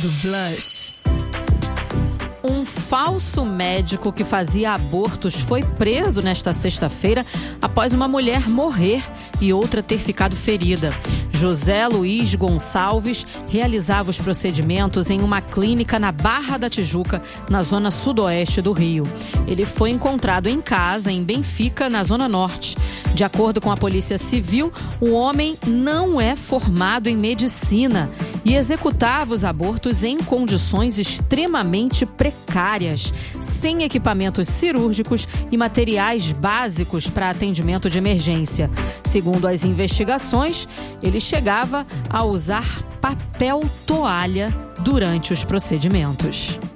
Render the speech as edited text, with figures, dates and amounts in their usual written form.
do Blush. Um falso médico que fazia abortos foi preso nesta sexta-feira após uma mulher morrer e outra ter ficado ferida. José Luiz Gonçalves realizava os procedimentos em uma clínica na Barra da Tijuca, na zona sudoeste do Rio. Ele foi encontrado em casa, em Benfica, na zona norte. De acordo com a Polícia Civil, o homem não é formado em medicina e executava os abortos em condições extremamente precárias, sem equipamentos cirúrgicos e materiais básicos para atendimento de emergência. Segundo as investigações, ele chegava a usar papel toalha durante os procedimentos.